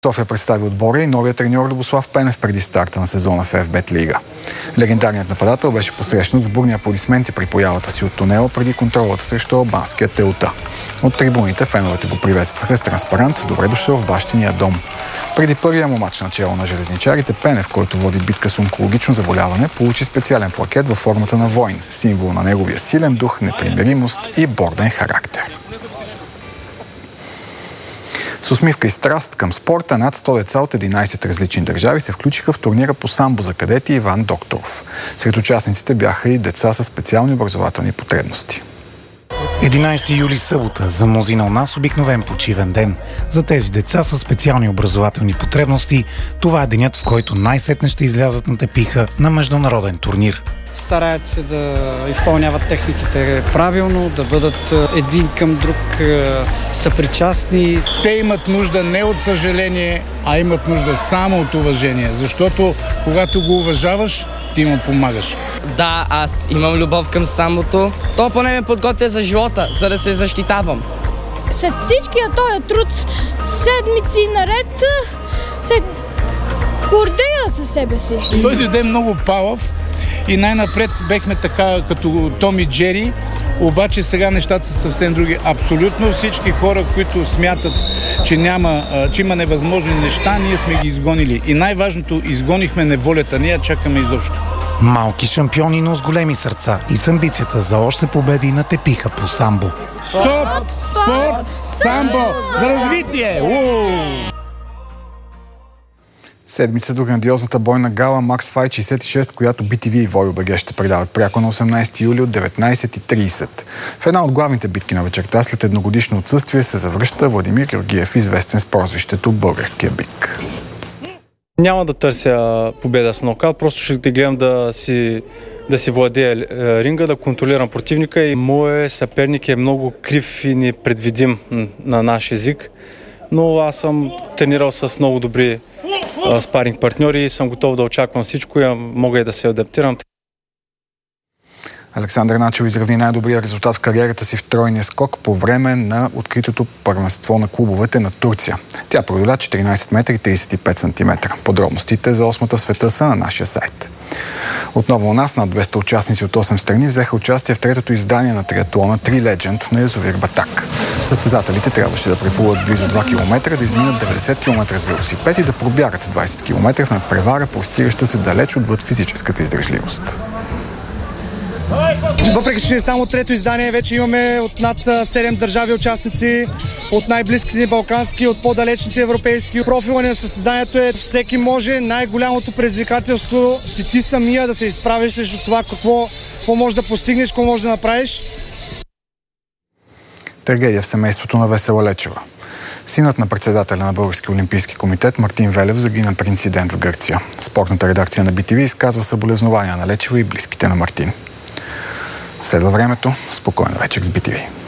София представи отбора и новия треньор Любослав Пенев преди старта на сезона в ФБ Лига. Легендарният нападател беше посрещнат с бурни аплодисменти при появата си от тунела преди контролата срещу албанския Теута. От трибуните феновете го приветстваха с транспарант «Добре дошъл в бащиния дом». Преди първия му мач начало на железничарите, Пенев, който води битка с онкологично заболяване, получи специален плакет във формата на войн, символ на неговия силен дух, непримиримост и борден характер. С усмивка и страст към спорта над 100 деца от 11 различни държави се включиха в турнира по самбо за кадети Иван Докторов. Сред участниците бяха и деца с специални образователни потребности. 11 юли събота, за мнозина у нас обикновен почивен ден. За тези деца с специални образователни потребности, това е денят, в който най-сетне ще излязат на тепиха на международен турнир. Стараят се да изпълняват техниките правилно, да бъдат един към друг съпричастни. Те имат нужда не от съжаление, а имат нужда само от уважение, защото когато го уважаваш, ти му помагаш. Да, аз имам любов към самбото. То поне ме подготвя за живота, за да се защитавам. След всичкия този труд, седмици наред, се гордея със себе си. Той дойде много палав и най-напред бехме така като Том и Джери, обаче сега нещата са съвсем други. Абсолютно всички хора, които смятат, че има невъзможни неща, ние сме ги изгонили. И най-важното, изгонихме неволята, ние чакаме изобщо. Малки шампиони, но с големи сърца и с амбицията за още победи на тепиха по самбо. СОП, спорт, самбо за развитие! Седмица до грандиозната бойна гала Max Fight 66, която BTV и VOY.BG ще предават пряко на 18 юли от 19:30. В една от главните битки на вечерта след едногодишно отсъствие се завръща Владимир Георгиев, известен с прозвището Българския бик. Няма да търся победа с нокаут, просто ще гледам да си владея ринга, да контролирам противника и моят съперник е много крив и непредвидим на наш език, но аз съм тренирал с много добри спаринг партньори и съм готов да очаквам всичко и мога и да се адаптирам. Александър Начев изравни най-добрия резултат в кариерата си в тройния скок по време на откритото първенство на клубовете на Турция. Тя преодоля 14 метра и 35 см. Подробностите за 8-та в света са на нашия сайт. Отново у нас над 200 участници от 8 страни взеха участие в третото издание на триатлона Tri Legend на язовир Батак. Състезателите трябваше да преплуват близо 2 км, да изминат 90 км с велосипед и да пробягат 20 км в надпревара, простираща се далеч отвъд физическата издържливост. Въпреки че е само трето издание, вече имаме от над 7 държави участници, от най-близките ни балкански, от по-далечните европейски. Профила на състезанието е всеки може. Най-голямото предизвикателство си ти самия да се изправиш срещу това какво може да постигнеш, какво може да направиш. Трагедия в семейството на Весела Лечева. Синът на председателя на Българския олимпийски комитет Мартин Велев загина при инцидент в Гърция. Спортната редакция на BTV изказва съболезнования на Лечева и близките на Мартин. Следва времето. Спокойна вечер с BTV.